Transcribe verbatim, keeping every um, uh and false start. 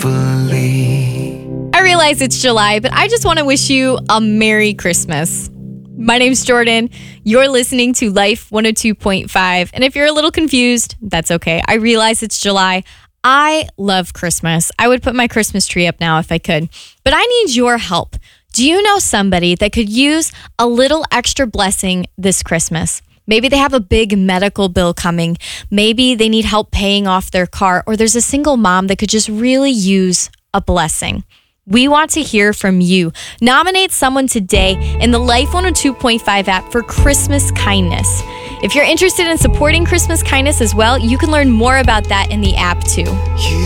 faithfully. I realize it's July, but I just want to wish you a Merry Christmas. My name's Jordan. You're listening to Life one oh two point five. And if you're a little confused, that's okay. I realize it's July. I love Christmas. I would put my Christmas tree up now if I could. But I need your help. Do you know somebody that could use a little extra blessing this Christmas? Maybe they have a big medical bill coming. Maybe they need help paying off their car, or there's a single mom that could just really use a blessing. We want to hear from you. Nominate someone today in the Life one oh two point five app for Christmas kindness. If you're interested in supporting Christmas kindness as well, you can learn more about that in the app too. You